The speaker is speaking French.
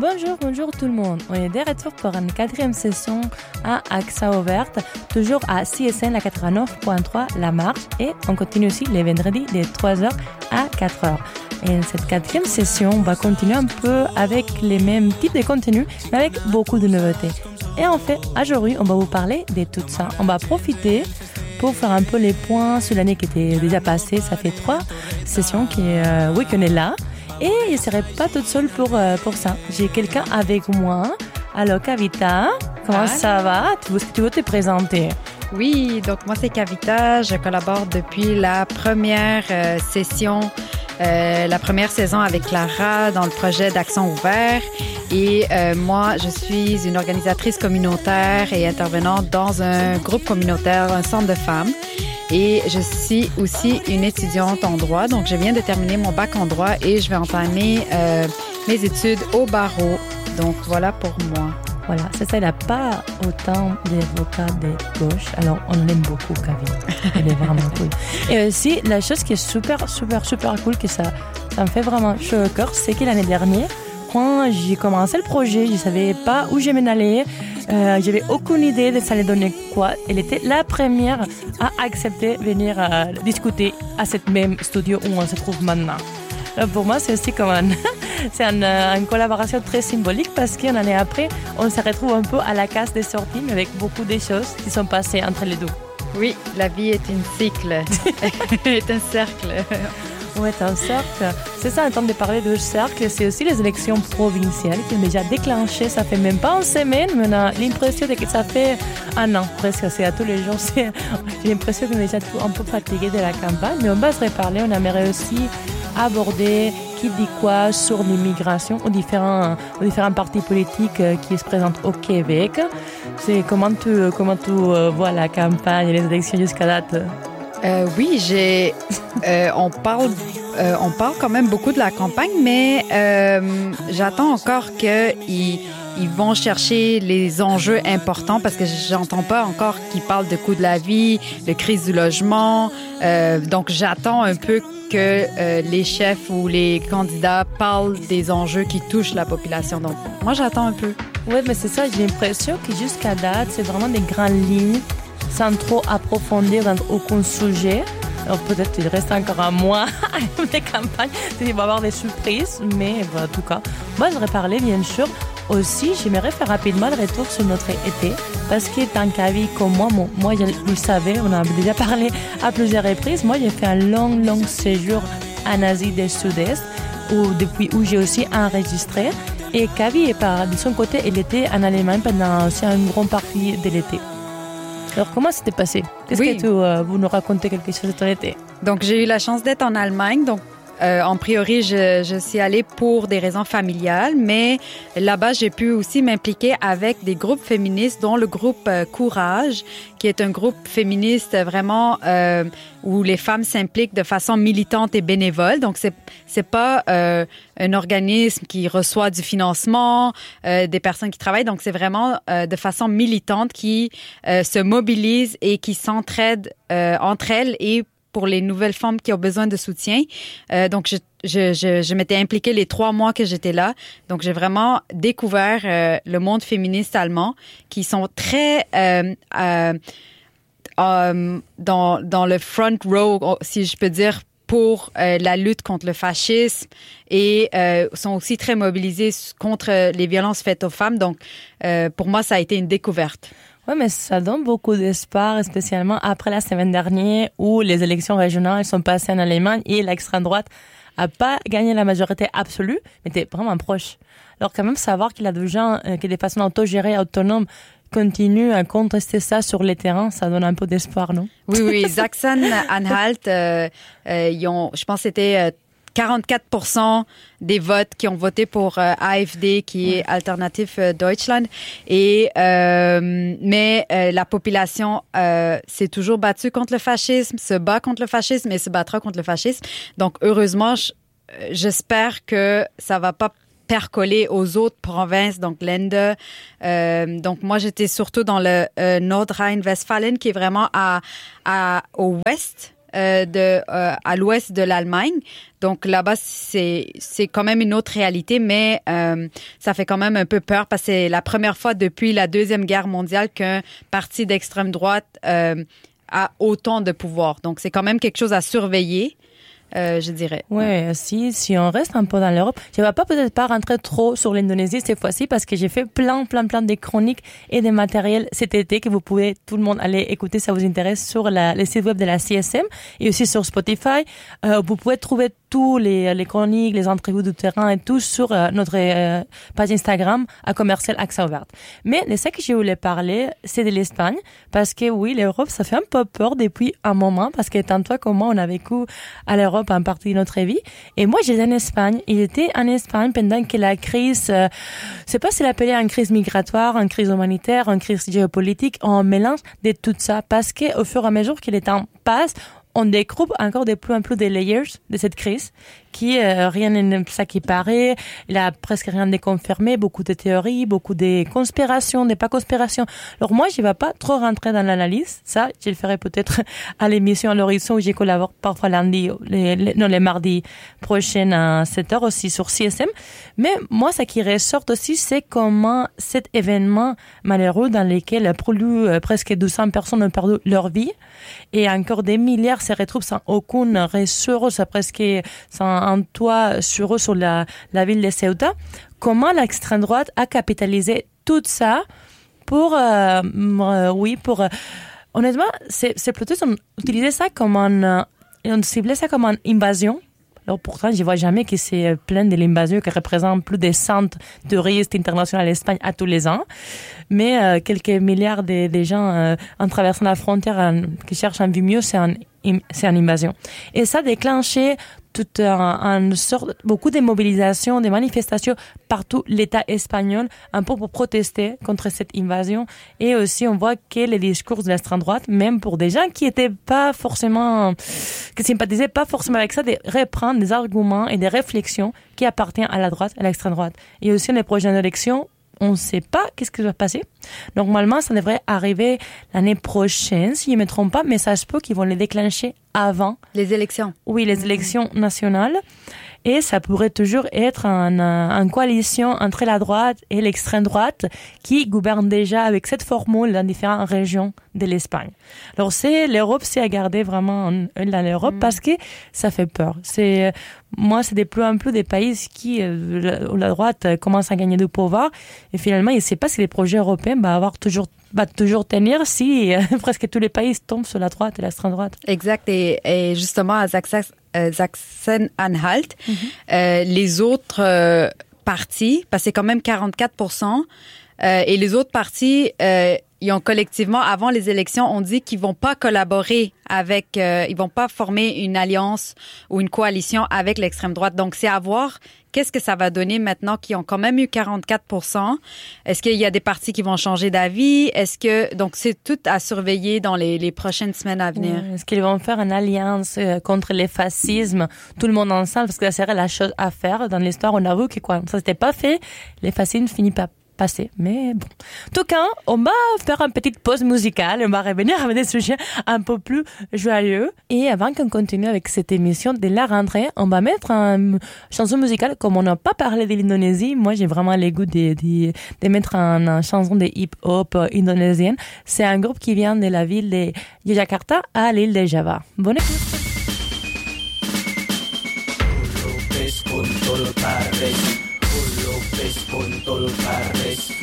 Bonjour tout le monde. On est de retour pour une 4e session à AXA ouverte, toujours à CSN la 89.3 La Marche, et on continue aussi les vendredis de 3h à 4h. Et cette 4e session, on va continuer un peu avec les mêmes types de contenus, mais avec beaucoup de nouveautés. Et en fait, aujourd'hui, on va vous parler de tout ça. On va profiter pour faire un peu les points sur l'année qui était déjà passée. Ça fait 3 sessions qu'on est là. Et je ne serai pas toute seule pour ça. J'ai quelqu'un avec moi. Alors, Kavita, comment ça va? Tu veux te présenter? Oui, donc moi, c'est Kavita. Je collabore depuis la première session, la première saison avec Clara dans le projet d'Action ouvert. Et moi, je suis une organisatrice communautaire et intervenante dans un groupe communautaire, un centre de femmes. Et je suis aussi une étudiante en droit. Donc, je viens de terminer mon bac en droit et je vais entamer mes études au barreau. Donc, voilà pour moi. Voilà, c'est ça, il n'a pas autant d'avocats de gauche. Alors, on l'aime beaucoup, Kavita. Elle est vraiment cool. Et aussi, la chose qui est super cool, que ça me fait vraiment chaud au cœur, c'est que l'année dernière, quand j'ai commencé le projet, je ne savais pas où je m'en allais. J'avais aucune idée de ça allait donner quoi. Elle était la première à accepter de venir discuter à cette même studio où on se trouve maintenant. Alors pour moi, c'est aussi comme une collaboration très symbolique parce qu'une année après, on se retrouve un peu à la case des sorties, mais avec beaucoup de choses qui sont passées entre les deux. Oui, la vie est un cycle, est un cercle. Oui, c'est un cercle. C'est ça, en train de parler de cercle, c'est aussi les élections provinciales qui ont déjà déclenché. Ça fait même pas une semaine, mais on a l'impression que ça fait un an presque. C'est à tous les jours. J'ai l'impression qu'on est déjà un peu fatigué de la campagne, mais on va se reparler. On aimerait aussi aborder qui dit quoi sur l'immigration aux différents partis politiques qui se présentent au Québec. C'est comment tu vois la campagne et les élections jusqu'à date? Oui, on parle quand même beaucoup de la campagne, mais j'attends encore qu'ils vont chercher les enjeux importants parce que j'entends pas encore qu'ils parlent de coût de la vie, de crise du logement. Donc, j'attends un peu que les chefs ou les candidats parlent des enjeux qui touchent la population. Donc, moi, j'attends un peu. Oui, mais c'est ça. J'ai l'impression que jusqu'à date, c'est vraiment des grandes lignes sans trop approfondir dans aucun sujet. Alors peut-être qu'il reste encore un mois de campagne, il va y avoir des surprises, mais en tout cas, moi je voudrais parler bien sûr aussi, j'aimerais faire rapidement le retour sur notre été, parce que tant qu'avis comme moi, vous le savez, on a déjà parlé à plusieurs reprises, moi j'ai fait un long séjour en Asie du Sud-Est, depuis où j'ai aussi enregistré, et Kavi, de son côté, elle était en Allemagne pendant aussi une grande partie de l'été. Alors, comment c'était passé? Qu'est-ce que vous nous racontez quelque chose de ton été? Donc, j'ai eu la chance d'être en Allemagne. Donc, en priori, je suis allée pour des raisons familiales, mais là-bas, j'ai pu aussi m'impliquer avec des groupes féministes, dont le groupe Courage, qui est un groupe féministe vraiment où les femmes s'impliquent de façon militante et bénévole. Donc, c'est pas un organisme qui reçoit du financement, des personnes qui travaillent. Donc, c'est vraiment de façon militante qui se mobilisent et qui s'entraident entre elles et pour les nouvelles femmes qui ont besoin de soutien. Donc, je m'étais impliquée les 3 mois que j'étais là. Donc, j'ai vraiment découvert le monde féministe allemand qui sont très dans le front row, si je peux dire, pour la lutte contre le fascisme et sont aussi très mobilisés contre les violences faites aux femmes. Donc, pour moi, ça a été une découverte. Oui, mais ça donne beaucoup d'espoir, spécialement après la semaine dernière où les élections régionales sont passées en Allemagne et l'extrême droite n'a pas gagné la majorité absolue, mais était vraiment proche. Alors quand même, savoir qu'il y a des gens qui, de façon autogérée, autonome, continuent à contester ça sur les terrains, ça donne un peu d'espoir, non? Oui, Sachsen-Anhalt, je pense que c'était 44% des votes qui ont voté pour AfD, qui est Alternative Deutschland. Et mais la population s'est toujours battue contre le fascisme, se bat contre le fascisme et se battra contre le fascisme. Donc heureusement, j'espère que ça va pas percoler aux autres provinces, donc Länder. Donc moi, j'étais surtout dans le Nordrhein-Westfalen, qui est vraiment au ouest à l'ouest de l'Allemagne. Donc là-bas, c'est quand même une autre réalité, mais ça fait quand même un peu peur parce que c'est la première fois depuis la Deuxième Guerre mondiale qu'un parti d'extrême droite a autant de pouvoir. Donc c'est quand même quelque chose à surveiller. Je dirais. Ouais, si on reste un peu dans l'Europe, je ne vais peut-être pas rentrer trop sur l'Indonésie cette fois-ci parce que j'ai fait plein de chroniques et de matériel cet été que vous pouvez tout le monde aller écouter si ça vous intéresse sur le site web de la CSM et aussi sur Spotify. Vous pouvez trouver tous les chroniques, les interviews du terrain et tout sur notre page Instagram à commercial Accent Ouvert. Mais de ce que je voulais parler, c'est de l'Espagne parce que oui, l'Europe, ça fait un peu peur depuis un moment parce que tant toi comme moi, on a vécu à l'Europe en partie de notre vie. Et moi, j'étais en Espagne. J'étais en Espagne pendant que la crise, je sais pas si l'appeler une crise migratoire, une crise humanitaire, une crise géopolitique, on mélange de tout ça parce que au fur et à mesure que le temps passe, on découvre encore de plus en plus des layers de cette crise qui rien n'est ça qui paraît, il a presque rien de confirmé, beaucoup de théories, beaucoup de conspirations, des pas conspirations. Alors moi, je vais pas trop rentrer dans l'analyse, ça, je le ferai peut-être à l'émission à l'horizon où j'ai collabore parfois les mardis prochains à 7h aussi sur CSM. Mais moi, ce qui ressort aussi, c'est comment cet événement malheureux dans lequel presque 200 personnes ont perdu leur vie et encore des milliards se retrouvent sans aucune ressource, presque sans un toit sur eux, sur la ville de Ceuta. Comment l'extrême droite a capitalisé tout ça pour honnêtement, c'est plutôt utiliser ça comme on ciblait ça comme une invasion. Alors pourtant, je vois jamais que c'est plein de l'invasion qui représente plus de 100 touristes internationaux à l'Espagne à tous les ans. Mais quelques milliards de gens en traversant la frontière qui cherchent un vie mieux, c'est une invasion. Et ça a déclenché beaucoup de mobilisations, de manifestations partout l'État espagnol, un peu pour protester contre cette invasion. Et aussi, on voit que les discours de l'extrême droite, même pour des gens qui sympathisaient pas forcément avec ça, de reprendre des arguments et des réflexions qui appartiennent à la droite, à l'extrême droite. Et aussi, les prochaines élections, on ne sait pas qu'est-ce qui va passer. Normalement, ça devrait arriver l'année prochaine, si je ne me trompe pas, mais ça se peut qu'ils vont les déclencher avant. Les élections. Oui, les élections nationales. Et ça pourrait toujours être une coalition entre la droite et l'extrême droite qui gouverne déjà avec cette formule dans différentes régions de l'Espagne. Alors l'Europe, c'est à garder vraiment dans l'Europe parce que ça fait peur. C'est de plus en plus des pays où la droite commence à gagner du pouvoir et finalement, il ne sait pas si les projets européens va toujours tenir si presque tous les pays tombent sur la droite et l'extrême droite. Exact. Et justement, à Sachsen-Anhalt, les autres partis, parce que c'est quand même 44%, et les autres partis, ils ont collectivement, avant les élections, on dit qu'ils vont pas collaborer avec, ils vont pas former une alliance ou une coalition avec l'extrême droite. Donc, c'est à voir qu'est-ce que ça va donner maintenant qu'ils ont quand même eu 44%. Est-ce qu'il y a des partis qui vont changer d'avis? Donc, c'est tout à surveiller dans les prochaines semaines à venir. Est-ce qu'ils vont faire une alliance contre les fascismes, tout le monde ensemble? Parce que ça serait la chose à faire. Dans l'histoire, on avoue que ça s'était pas fait. Les fascismes finissent pas passé, mais bon. En tout cas, on va faire une petite pause musicale, on va revenir avec des sujets un peu plus joyeux. Et avant qu'on continue avec cette émission de la rentrée, on va mettre une chanson musicale. Comme on n'a pas parlé de l'Indonésie, moi j'ai vraiment le goût de mettre une chanson de hip-hop indonésienne. C'est un groupe qui vient de la ville de Yogyakarta à l'île de Java. Bonne écoute. Puntul Paris